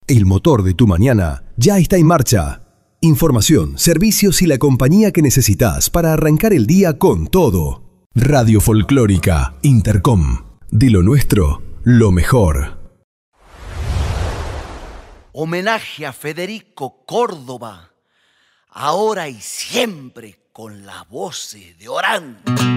El motor de tu mañana ya está en marcha. Información, servicios y la compañía que necesitas para arrancar el día con todo. Radio Folclórica Intercom. De lo nuestro, lo mejor. Homenaje a Federico Córdoba, ahora y siempre con las voces de Orán.